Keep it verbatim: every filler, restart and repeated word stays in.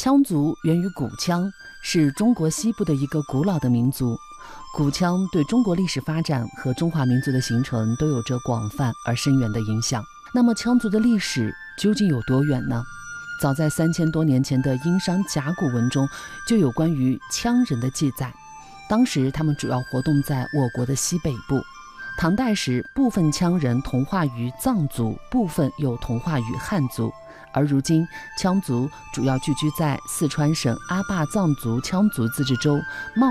羌族源于古羌，是中国西部的一个古老的民族。古羌对中国历史发展和中华民族的形成都有着广泛而深远的影响。那么羌族的历史究竟有多远呢？早在三千多年前的殷商甲骨文中就有关于羌人的记载，当时他们主要活动在我国的西北部。唐代时，部分羌人同化于藏族，部分又同化于汉族，而如今羌族主要聚居在四川省阿坝藏族羌族自治州茂